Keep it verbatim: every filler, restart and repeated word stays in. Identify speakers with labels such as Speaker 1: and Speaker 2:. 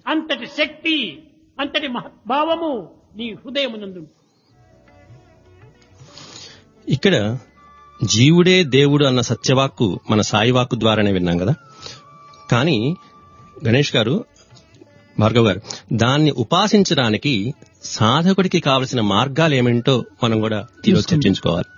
Speaker 1: అంతటి శక్తి, అంతటి మహద్భావము నీ హృదయమునందు.
Speaker 2: ఇక్కడ జీవుడే దేవుడు అన్న సత్యవాక్కు మన సాయివాక్కు ద్వారానే విన్నాం కదా. కానీ గణేష్ గారు, భార్గవ్ గారు, దాన్ని ఉపాసించడానికి సాధకుడికి కావలసిన మార్గాలు ఏమిటో మనం కూడా ఈరోజు చర్చించుకోవాలి.